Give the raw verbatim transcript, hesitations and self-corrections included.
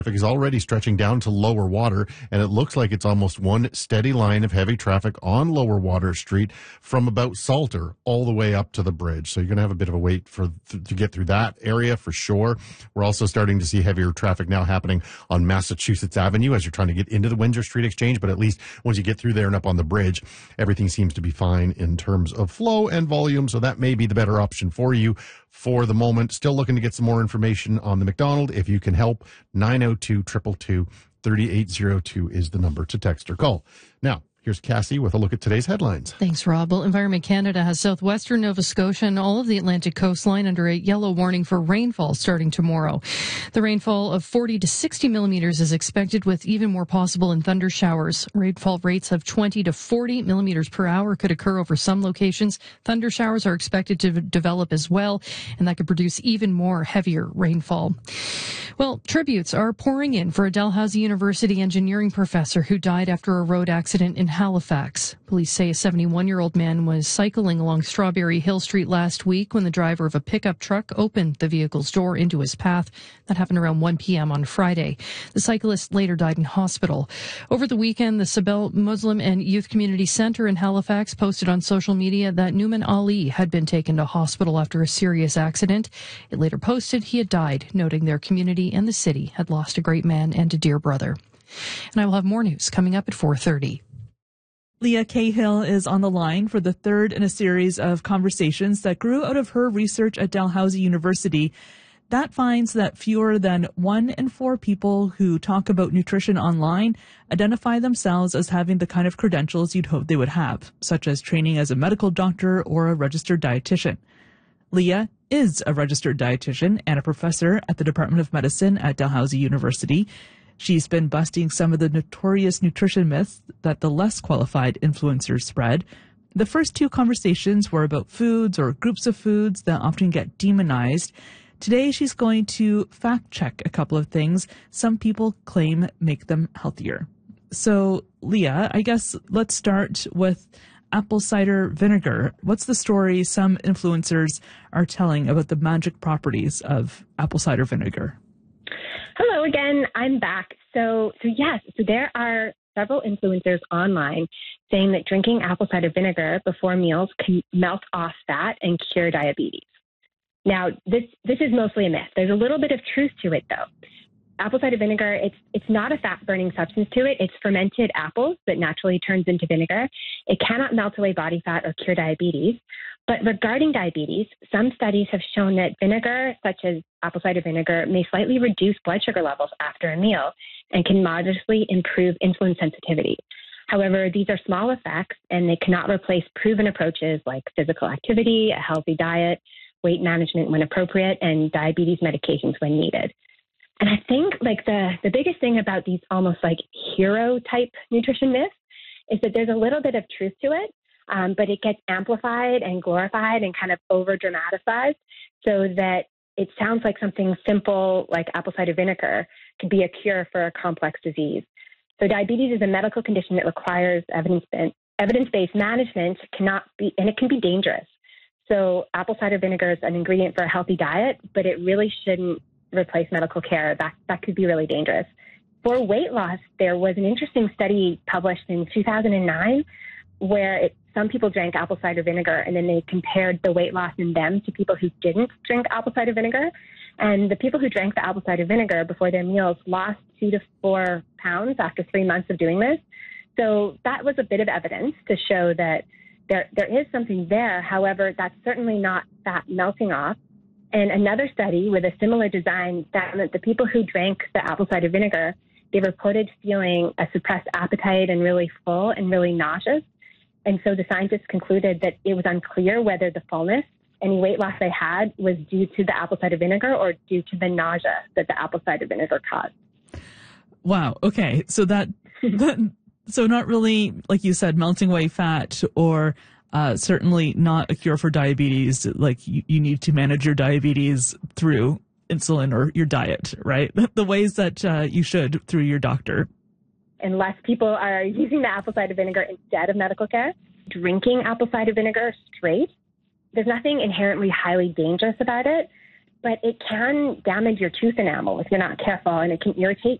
Traffic is already stretching down to lower water, and it looks like it's almost one steady line of heavy traffic on Lower Water Street from about Salter all the way up to the bridge. So you're going to have a bit of a wait for th- to get through that area for sure. We're also starting to see heavier traffic now happening on Massachusetts Avenue as you're trying to get into the Windsor Street Exchange, but at least once you get through there and up on the bridge, everything seems to be fine in terms of flow and volume, so that may be the better option for you for the moment. Still looking to get some more information on the McDonald. If you can help, nine oh two, two two two, three eight zero two is the number to text or call. Now, here's Cassie with a look at today's headlines. Thanks, Rob. Well, Environment Canada has southwestern Nova Scotia and all of the Atlantic coastline under a yellow warning for rainfall starting tomorrow. The rainfall of forty to sixty millimeters is expected, with even more possible in thunder showers. Rainfall rates of twenty to forty millimeters per hour could occur over some locations. Thunder showers are expected to develop as well, and that could produce even more heavier rainfall. Well, tributes are pouring in for a Dalhousie University engineering professor who died after a road accident in Halifax. Police say a seventy-one-year-old man was cycling along Strawberry Hill Street last week when the driver of a pickup truck opened the vehicle's door into his path. That happened around one p.m. on Friday. The cyclist later died in hospital. Over the weekend, the Sabel Muslim and Youth Community Center in Halifax posted on social media that Numan Ali had been taken to hospital after a serious accident. It later posted he had died, noting their community and the city had lost a great man and a dear brother. And I will have more news coming up at four thirty. Leah Cahill is on the line for the third in a series of conversations that grew out of her research at Dalhousie University that finds that fewer than one in four people who talk about nutrition online identify themselves as having the kind of credentials you'd hope they would have, such as training as a medical doctor or a registered dietitian. Leah is a registered dietitian and a professor at the Department of Medicine at Dalhousie University. She's been busting some of the notorious nutrition myths that the less qualified influencers spread. The first two conversations were about foods or groups of foods that often get demonized. Today, she's going to fact-check a couple of things some people claim make them healthier. So, Leah, I guess let's start with apple cider vinegar. What's the story some influencers are telling about the magic properties of apple cider vinegar? Hello again. I'm back. So, so yes, so there are several influencers online saying that drinking apple cider vinegar before meals can melt off fat and cure diabetes. Now, this this is mostly a myth. There's a little bit of truth to it, though. Apple cider vinegar, it's it's not a fat-burning substance to it. It's fermented apples that naturally turns into vinegar. It cannot melt away body fat or cure diabetes. But regarding diabetes, some studies have shown that vinegar, such as apple cider vinegar, may slightly reduce blood sugar levels after a meal and can modestly improve insulin sensitivity. However, these are small effects, and they cannot replace proven approaches like physical activity, a healthy diet, weight management when appropriate, and diabetes medications when needed. And I think like the, the biggest thing about these almost like hero type nutrition myths is that there's a little bit of truth to it, um, but it gets amplified and glorified and kind of over dramatized so that it sounds like something simple like apple cider vinegar could be a cure for a complex disease. So diabetes is a medical condition that requires evidence, evidence-based management, cannot be, and it can be dangerous. So apple cider vinegar is an ingredient for a healthy diet, but it really shouldn't replace medical care. That, that could be really dangerous. For weight loss, there was an interesting study published in two thousand nine where it, some people drank apple cider vinegar, and then they compared the weight loss in them to people who didn't drink apple cider vinegar. And the people who drank the apple cider vinegar before their meals lost two to four pounds after three months of doing this. So that was a bit of evidence to show that There, there is something there. However, that's certainly not fat melting off. And another study with a similar design found that the people who drank the apple cider vinegar, they reported feeling a suppressed appetite and really full and really nauseous. And so the scientists concluded that it was unclear whether the fullness, any weight loss they had, was due to the apple cider vinegar or due to the nausea that the apple cider vinegar caused. Wow. Okay. So that, that So not really, like you said, melting away fat, or uh, certainly not a cure for diabetes. Like you, you need to manage your diabetes through insulin or your diet, right? The ways that uh, you should through your doctor. Unless people are using the apple cider vinegar instead of medical care, drinking apple cider vinegar straight, there's nothing inherently highly dangerous about it. but it can damage your tooth enamel if you're not careful, and it can irritate